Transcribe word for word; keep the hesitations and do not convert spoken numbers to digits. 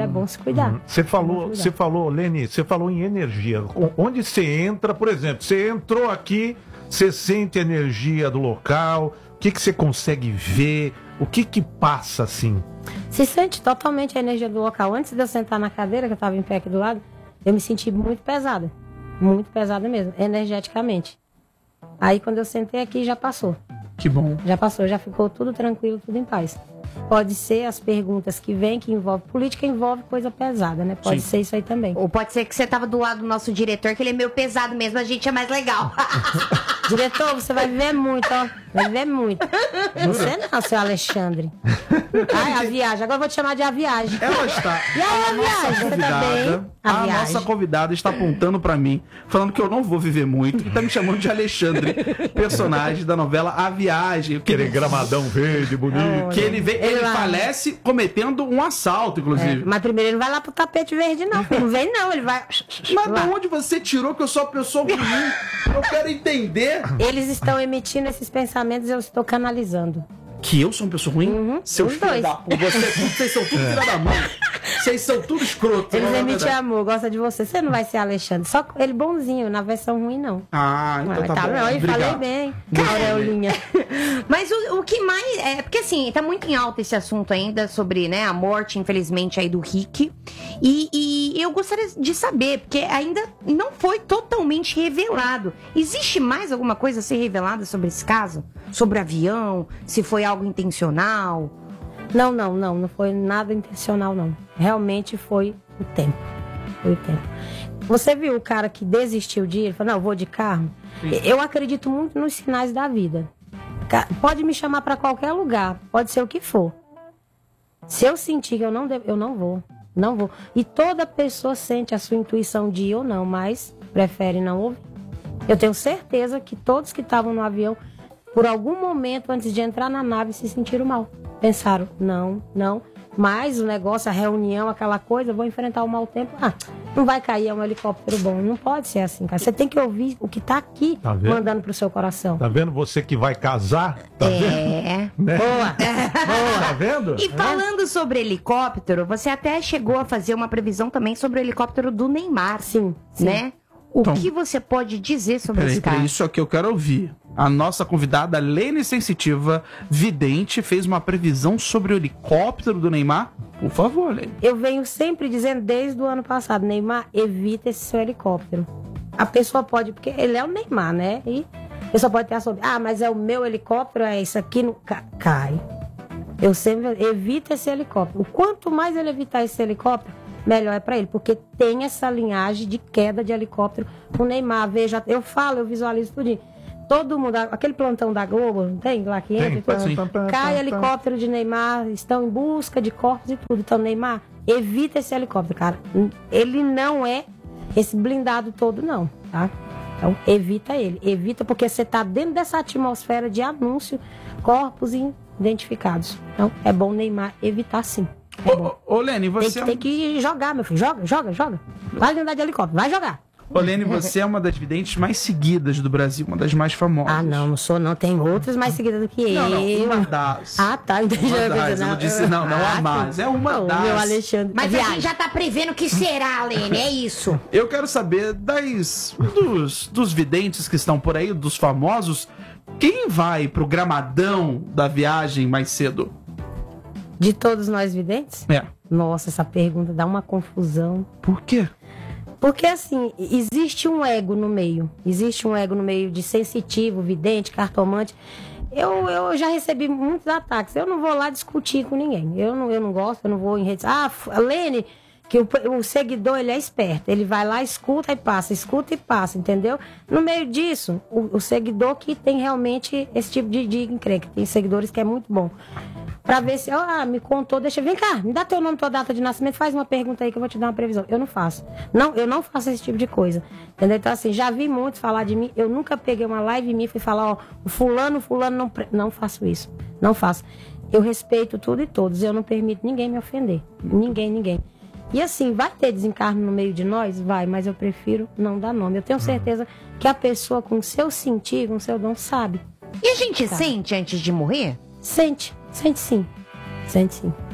é bom se cuidar. Você falou, você falou, Lene, você falou em energia. Onde você entra, por exemplo, você entrou aqui, você sente a energia do local, o que que você consegue ver, o que que passa assim? Se sente totalmente a energia do local. Antes de eu sentar na cadeira, que eu estava em pé aqui do lado, eu me senti muito pesada. Muito pesada mesmo, energeticamente. Aí quando eu sentei aqui, já passou. Que bom. Já passou, já ficou tudo tranquilo, tudo em paz. Pode ser as perguntas que vêm, que envolve política, envolve coisa pesada, né? Pode Sim. ser isso aí também. Ou pode ser que você tava do lado do nosso diretor, que ele é meio pesado mesmo, a gente é mais legal. Diretor, você vai viver muito, ó. Vai viver muito. Você não, seu Alexandre. Ai, a viagem. Agora eu vou te chamar de a viagem. Ela está. E aí, a, a nossa viagem? Você tá bem? convidada, A, a viagem. nossa convidada está apontando pra mim, falando que eu não vou viver muito, e tá me chamando de Alexandre, personagem da novela A Viagem. Que Aquele ele, gramadão verde, bonito. que ele, vê, ele, Ele vai- falece cometendo um assalto, É, inclusive. mas primeiro ele não vai lá pro tapete verde, não. Ele não vem, não. Ele vai. Mas lá. de onde você tirou que eu sou uma pessoa ruim? Eu quero entender Eles estão emitindo esses pensamentos e eu estou canalizando. que eu sou uma pessoa ruim. Uhum, Seus os filhos dois. da puta, você- vocês são tudo filha da mãe. Vocês são tudo escroto. Eles não é emitem verdade? amor, gosta de você. Você não vai ser Alexandre. Só ele bonzinho, na versão ruim, não. Ah, então Ah, tá, tá bom. bom, eu Obrigado. falei bem. Aureolinha. Mas o, o que mais... É, porque assim, tá muito em alta esse assunto ainda sobre, né, a morte, infelizmente, aí do Rick. E, e eu gostaria de saber, porque ainda não foi totalmente revelado. Existe mais alguma coisa a ser revelada sobre esse caso? Sobre o avião? Se foi algo intencional? Não, não, não. Não foi nada intencional, não. Realmente foi o tempo. Foi o tempo. Você viu o cara que desistiu de ir? Ele falou, não, eu vou de carro. Eu acredito muito nos sinais da vida. Ca- Pode me chamar para qualquer lugar. Pode ser o que for. Se eu sentir que eu não devo, eu não vou. Não vou. E toda pessoa sente a sua intuição de ir ou não, mas prefere não ouvir. Eu tenho certeza que todos que estavam no avião, por algum momento antes de entrar na nave, se sentiram mal. Pensaram, não, não. Mas o negócio, a reunião, aquela coisa, vou enfrentar o mau tempo. Ah, não vai cair, é um helicóptero bom. Não pode ser assim, cara. Você tem que ouvir o que tá aqui, Tá vendo? mandando pro seu coração. Tá vendo você que vai casar? Tá vendo? É... Né? Boa! Tá vendo? E falando sobre helicóptero, você até chegou a fazer uma previsão também sobre o helicóptero do Neymar, Sim, sim. né? O Então, que você pode dizer sobre Peraí, esse peraí, caso? isso aqui eu quero ouvir. A nossa convidada, Lene Sensitiva, vidente, fez uma previsão sobre o helicóptero do Neymar. Por favor, Lene. Eu venho sempre dizendo desde o ano passado, Neymar, evita esse seu helicóptero. A pessoa pode, porque ele é o Neymar, né? E a pessoa pode ter a sua, ah, mas é o meu helicóptero, é isso aqui, não ca- cai. Eu sempre evita esse helicóptero. Quanto mais ele evitar esse helicóptero, melhor é pra ele, porque tem essa linhagem de queda de helicóptero. O Neymar, veja, eu falo, eu visualizo tudinho. Todo mundo, aquele plantão da Globo, não tem lá que entra? Tem, e fala, sim. cai helicóptero de Neymar, estão em busca de corpos e tudo. Então, Neymar, evita esse helicóptero, cara. Ele não é esse blindado todo, não, tá? Então, evita ele. Evita porque você tá dentro dessa atmosfera de anúncio, corpos identificados. Então, é bom Neymar evitar, sim. É bom. Ô, ô, Lene, Tem você, que, é um- tem que jogar, meu filho. Joga, joga, joga. Vai andar de helicóptero, vai jogar. Ô, Lene, você é uma das videntes mais seguidas do Brasil, uma das mais famosas. Ah, não, não sou não. Tem outras mais seguidas do que Não, não, eu. uma das. Ah, tá. Entendi. Uma das, eu não disse não, não a mais. É uma não, das. Meu Alexandre. Mas a Viagem. gente já tá prevendo que será, Lene, é isso. Eu quero saber das dos, dos videntes que estão por aí, dos famosos, quem vai pro gramadão da viagem mais cedo? De todos nós videntes? É. Nossa, essa pergunta dá uma confusão. Por quê? Porque, assim, existe um ego no meio. Existe um ego no meio de sensitivo, vidente, cartomante. Eu, eu já recebi muitos ataques. Eu não vou lá discutir com ninguém. Eu não, eu não gosto, eu não vou em redes. Ah, Lene, que o, o seguidor, ele é esperto. Ele vai lá, escuta e passa, escuta e passa, entendeu? No meio disso, o, o seguidor que tem realmente esse tipo de, de encrenca. Tem seguidores que é muito bom. Pra ver se, ah, me contou, deixa, vem cá, me dá teu nome, tua data de nascimento, faz uma pergunta aí que eu vou te dar uma previsão. Eu não faço. Não, eu não faço esse tipo de coisa. Entendeu? Então, assim, já vi muitos falar de mim, eu nunca peguei uma live em mim e fui falar, ó, o fulano, fulano, não, pre- não faço isso. Não faço. Eu respeito tudo e todos, eu não permito ninguém me ofender. Ninguém, ninguém. E assim, vai ter desencarno no meio de nós? Vai, mas eu prefiro não dar nome. Eu tenho certeza que a pessoa com o seu sentir, com o seu dom, sabe. E a gente Tá. sente antes de morrer? Sente, sente sim. Sente sim.